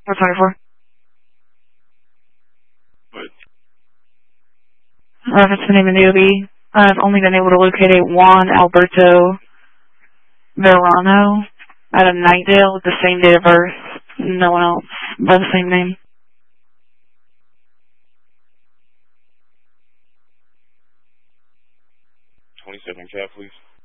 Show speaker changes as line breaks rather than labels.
What's 24?
What?
That's the name of the OB. I've only been able to locate a Juan Alberto Verano out of Nightdale with the same date of birth. No one else by the same name.
27 cap, please.